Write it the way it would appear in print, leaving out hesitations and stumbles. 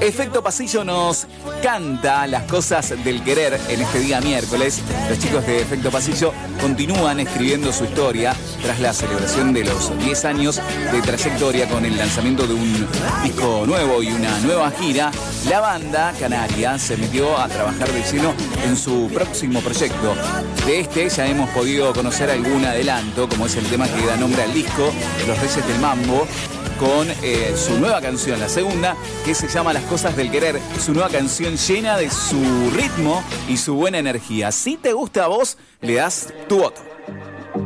Efecto Pasillo nos canta Las cosas del querer en este día miércoles. Los chicos de Efecto Pasillo continúan escribiendo su historia tras la celebración de los 10 años de trayectoria con el lanzamiento de un disco nuevo y una nueva gira. La banda canaria se metió a trabajar de lleno en su próximo proyecto. De este ya hemos podido conocer algún adelanto, como es el tema que da nombre al disco, Los Reyes del Mambo, con su nueva canción, la segunda, que se llama Las cosas del querer, su nueva canción llena de su ritmo y su buena energía. Si te gusta a vos, le das tu voto.